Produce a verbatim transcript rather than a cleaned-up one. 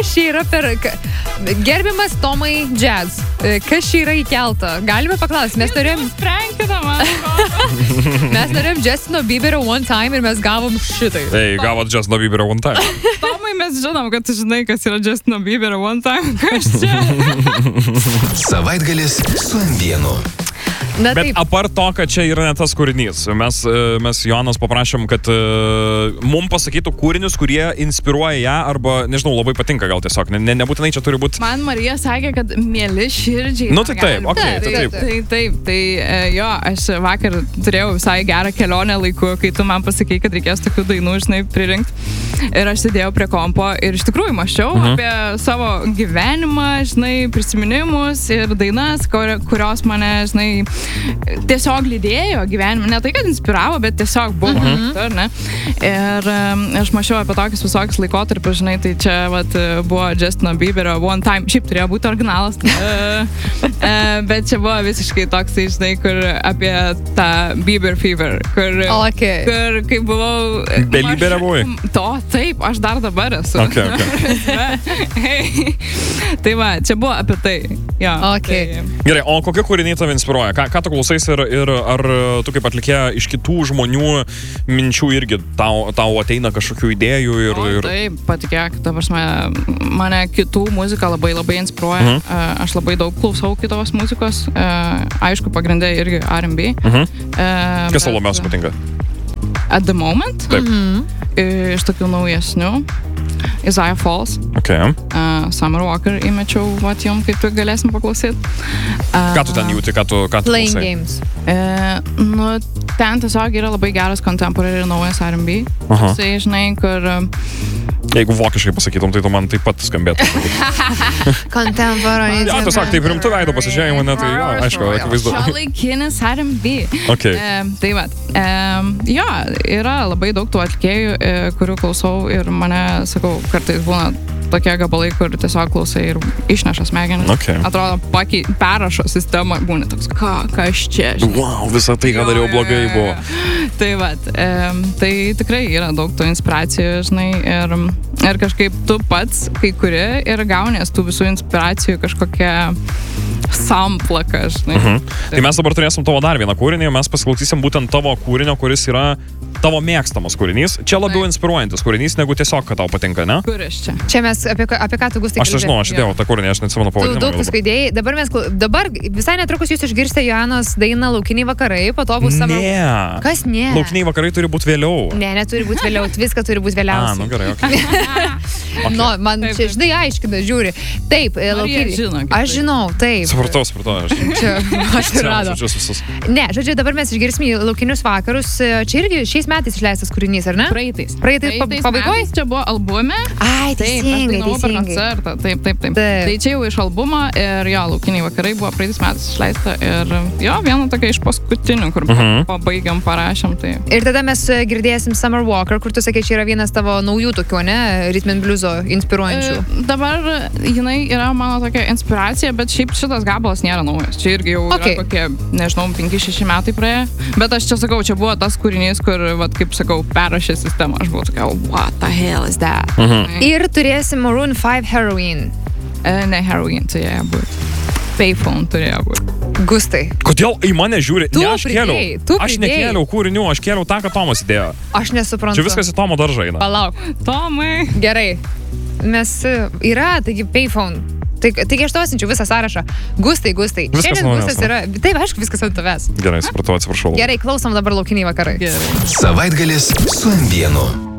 Kas čia yra per... Gerbiamas Tomai Jazz, kas čia yra įkelta? Galime paklausti, mes norėjom... Mes norėjom Justino Bieberio One Time ir mes gavom šitai. Ei, gavot Justino Bieberio One Time. Tomai, mes žinom, kad tu žinai, kas yra Justino Bieberio One Time. Kas čia? Savaitgalis su M vienu. Na, Bet taip. apart to, kad čia yra ne tas kūrinys, mes, mes Joanas paprašėm, kad uh, mum pasakytų kūrinius, kurie inspiruoja ją arba, nežinau, labai patinka gal tiesiog. Ne, ne, nebūtinai čia turi būti... Man Marija sakė, kad mieli širdžiai. Nu tai taip, okei, tai taip. Tai taip, tai jo, aš vakar turėjau visai gerą kelionę laiku, kai tu man pasakei, kad reikės tokių dainų, žinai, pririnkti. Ir aš sėdėjau prie kompo ir iš tikrųjų mąsčiau uh-huh. apie savo gyvenimą, žinai, prisiminimus ir dainas, kur, kurios mane, žinai, tiesiog lydėjo gyvenimą. Ne tai, kad inspiravo, bet tiesiog buvo. Uh-huh. Ar ne? Ir um, aš mąsčiau apie tokius visokius laikotarpius, žinai, tai čia vat, buvo Justino Bieberio One Time. Šiaip turėjo būti originalas. uh, uh, bet čia buvo visiškai toks, žinai, kur apie tą Bieber fever. Kur, okay. kur kai buvau... Belybė buvai? To, taip, aš dar dabar esu. Okay, okay. hey. Tai va, čia buvo apie tai. Jo, okay. tai... Gerai, o kokie kūriniai tave inspiruoja? Ką, ką tu klausais ir, ir ar tu kaip atlikėja iš kitų žmonių minčių irgi tau, tau ateina kažkokių idėjų ir... O, ir... taip, patikėk, ta prasme, mane kitų muzika labai labai inspiruoja. Uh-huh. Uh, aš labai daug klausau kitos muzikos. Uh, aišku, pagrindė irgi R and B. Uh-huh. Uh, Kas tau labiausiai patinka? At the moment? Taip. Uh-huh. Iš tokių naujesnių. Isaiah Falls. Okay. Uh, Summer Walker įmečiau, vat jum, kaip tu galėsim paklausyti. Uh, ką tu ten jauti, ką tu, ką tu Playing klausai? Games. Uh, nu, ten tiesiog yra labai geras contemporary naujas R and B. Aha. Tai, žinai, kur... Jeigu vokiškai pasakytum, tai tu man taip pat skambėtų. Contemporary. Ja, tiesiog taip rimtų veido pasižiūrėjimą, ne, tai jo, aišku, akivaizdu. Šiuolaikinis R and B. Okay. E, tai va, e, jo, yra labai daug tų atlikėjų, e, kurių klausau ir mane, sakau, kartais būna tokie gabalai, kur tiesiog klausai ir išneša smegenis. Okay. Atrodo, pakei, perrašo sistemą, būna toks, ką, ką aš čia, žinai. Wow, visą tai, ką dariau blogai buvo. Tai va, e, tai tikrai yra daug tų inspiracijų, žinai, ir, ir kažkaip tu pats, kai kuri, ir gaunės tų visų inspiracijų kažkokią samplaką, žinai. Mhm. Tai mes dabar turėsim tavo dar vieną kūrinį, mes pasiklausysim būtent tavo kūrinio, kuris yra tavo mėgstamas kūrinys. Čia labiau inspiruojantis kūrinys, negu tiesiog, kad tau patinka, ne? Kuris čia? Čia mes apie, apie ką tu Gustai Aš žinau, aš įdėjau tą kūrinį, aš neatsimenu Tu pavadinimą. daug visko įdėjai. Dabar, mes, dabar visai netrukus jūs išgirsite Joanos dainą Laukiniai vakarai, po to bus Summer... Ne. Kas ne? Laukiniai vakarai turi būti vėliau. Ne, neturi būti vėliau, viskas turi būti A, vėliausiai. nu gerai, okei. Okay. No, man Taip, čia, taip. žinai, aiškina, žiūri. Taip, laukiniai. žino, kaip Aš tai. žinau, taip. Supratau, supratau. Aš Čia atsirado. žodžius visus. Ne, žodžiu, dabar mes išgirsime Laukinius vakarus. Čia irgi šiais metais išleistas kūrinys, ar ne? Praeitais. Praeitais pa- pabaigoj? metais čia buvo albume. Ai, Taip, aš teisingai, dainavau per teisingai. koncertą. Taip, taip, taip. Taip. Tai čia jau iš albumo ir jo, Laukiniai vakarai buvo praeitais metais išleista ir jo, viena tokia iš paskutinių, kur Mhm. pabaigiam, parašėm. Tai. Ir tada mes e, girdėsim Summer Walker, kur tu sakė, čia yra vienas tavo naujų tokių, ne, rhythm and blueso inspiruojančių. E, dabar jinai yra mano tokia inspiracija, bet šiaip šitas gabalas nėra naujas. Čia irgi jau Okay. yra kokie, nežinau, penki šeši metai praėjo. Bet aš čia sakau, čia buvo tas kūrinys, kur, vat, kaip sakau, perrašė sistemą. Aš buvau tokia, what the hell is that? Mhm. Ir turėsim Maroon five Heroin. E, ne heroin turėjo būti. Payphone turėjo būti. Gustai. Kodėl į mane žiūri? Tu Ne, aš kėliau. pridėjai, tu Aš pridėjai. nekėliau kūrinių, aš kėliau tą, ką Tomas įdėjo. Aš nesuprantu. Čia viskas į Tomo daržą eina. Palauk. Tomai. Gerai. Mes e, yra, taigi Payphone. Tai, taigi aš tau atsiunčiau visą sąrašą. Gustai, Gustai. Viskas Šiandien nuo manęs, Gustas yra... Taip, aišku, viskas ant tavęs. Gerai, supratau, atsiprašau. Gerai, klausom dabar Laukiniai vakarai. Gerai. Savaitgalis su M vienu.